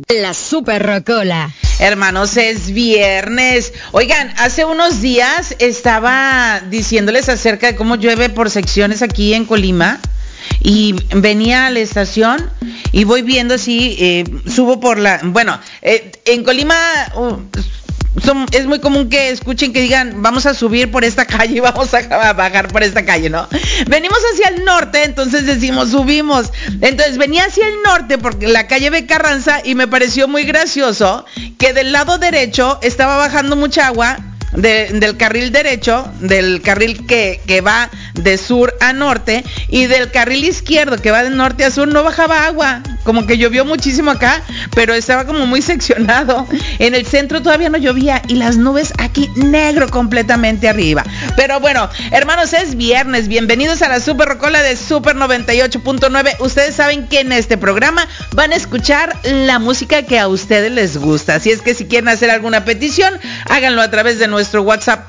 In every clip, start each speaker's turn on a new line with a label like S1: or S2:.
S1: La Super Rocola.
S2: Hermanos, es viernes. Oigan, hace unos días estaba diciéndoles acerca de cómo llueve por secciones aquí en Colima. Y venía a la estación y voy viendo si subo por la... Bueno, en Colima... es muy común que escuchen que digan, vamos a subir por esta calle y vamos a bajar por esta calle, ¿no? Venimos hacia el norte, entonces decimos, subimos. Entonces venía hacia el norte porque la calle de Carranza y me pareció muy gracioso que del lado derecho estaba bajando mucha agua. Del carril derecho, del carril que va de sur a norte, y del carril izquierdo que va de norte a sur no bajaba agua, como que llovió muchísimo acá, pero estaba como muy seccionado. En el centro todavía no llovía y las nubes aquí negro completamente arriba. Pero bueno, hermanos, es viernes, bienvenidos a la Super Rocola de Super 98.9. Ustedes saben que en este programa van a escuchar la música que a ustedes les gusta, así es que si quieren hacer alguna petición, háganlo a través de nuestro WhatsApp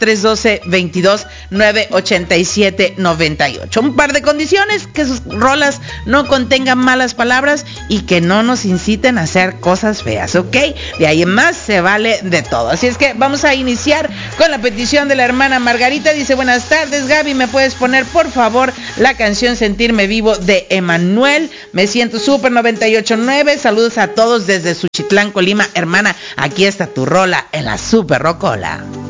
S2: 312-22-987-98. Un par de condiciones: que sus rolas no contengan malas palabras y que no nos inciten a hacer cosas feas, ¿ok? De ahí en más se vale de todo. Así es que vamos a iniciar con la petición de la hermana Margarita. Dice: buenas tardes, Gaby, ¿me puedes poner por favor la canción Sentirme Vivo de Emanuel? Me siento Super 98.9. Saludos a todos desde Suchitlán, Colima. Hermana, aquí está tu rola en la Super Rocola.